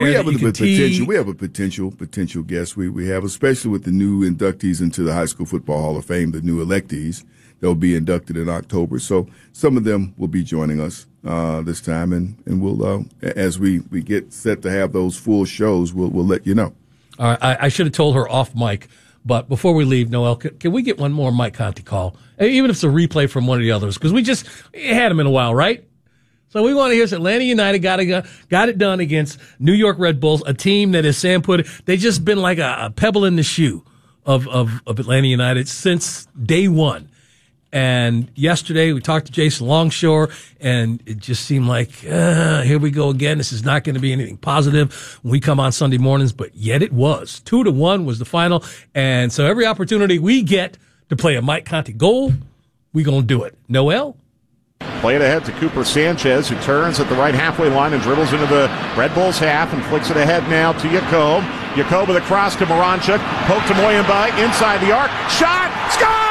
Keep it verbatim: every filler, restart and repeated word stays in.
We have a potential. We have a potential potential guest. We we have, especially with the new inductees into the High School Football Hall of Fame, the new electees. They'll be inducted in October. So some of them will be joining us uh, this time, and and we'll uh, as we, we get set to have those full shows, we'll we'll let you know. All right, I, I should have told her off mic, but before we leave, Noel, can, can we get one more Mike Conti call, even if it's a replay from one of the others, because we just had him in a while, right? So we want to hear this. Atlanta United got it, got it done against New York Red Bulls, a team that, as Sam put it, they've just been like a, a pebble in the shoe of, of, of Atlanta United since day one. And yesterday we talked to Jason Longshore, and it just seemed like, uh, here we go again. This is not going to be anything positive when we come on Sunday mornings, but yet it was. Two to one was the final. And so every opportunity we get to play a Mike Conti goal, we going to do it. Noel? Play it ahead to Cooper Sanchez, who turns at the right halfway line and dribbles into the Red Bulls half and flicks it ahead now to Jacob. Jacob with a cross to Moranchuk. Poke to Moyamba inside the arc. Shot! Score!